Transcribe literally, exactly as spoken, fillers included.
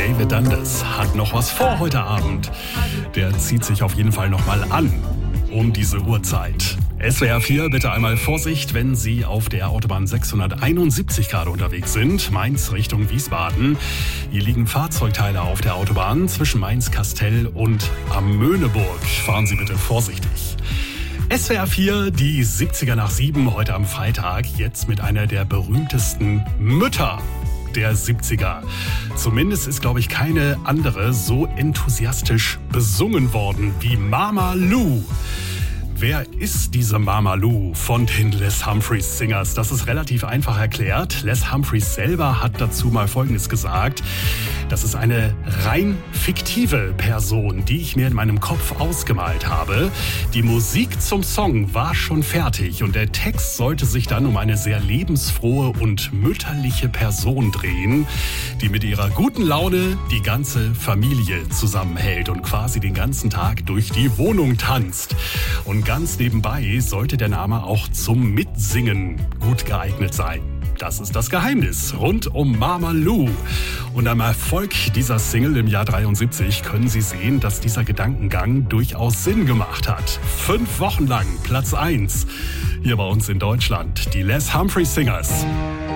David Dundas hat noch was vor heute Abend. Der zieht sich auf jeden Fall noch mal an um diese Uhrzeit. S W R vier, bitte einmal Vorsicht, wenn Sie auf der Autobahn sechshunderteinundsiebzig gerade unterwegs sind, Mainz Richtung Wiesbaden. Hier liegen Fahrzeugteile auf der Autobahn zwischen Mainz-Kastel und am Möhneburg. Fahren Sie bitte vorsichtig. S W R vier, die siebziger nach sieben, heute am Freitag, jetzt mit einer der berühmtesten Mütter der siebziger. Zumindest ist, glaube ich, keine andere so enthusiastisch besungen worden wie Mama Lou. Wer ist diese Mama Lou von den Les Humphreys Singers? Das ist relativ einfach erklärt. Les Humphreys selber hat dazu mal Folgendes gesagt. Das ist eine rein fiktive Person, die ich mir in meinem Kopf ausgemalt habe. Die Musik zum Song war schon fertig und der Text sollte sich dann um eine sehr lebensfrohe und mütterliche Person drehen, die mit ihrer guten Laune die ganze Familie zusammenhält und quasi den ganzen Tag durch die Wohnung tanzt. Und ganz nebenbei sollte der Name auch zum Mitsingen gut geeignet sein. Das ist das Geheimnis rund um Mama Lou. Und am Erfolg dieser Single im Jahr dreiundsiebzig können Sie sehen, dass dieser Gedankengang durchaus Sinn gemacht hat. Fünf Wochen lang Platz eins hier bei uns in Deutschland. Die Les Humphreys Singers.